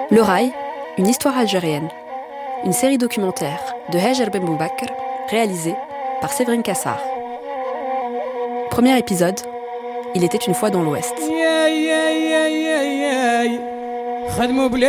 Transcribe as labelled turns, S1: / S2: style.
S1: Le Rail, une histoire algérienne. Une série documentaire de Hajer Ben Boubakr, réalisée par Séverine Cassard. Premier épisode, il était une fois dans l'Ouest.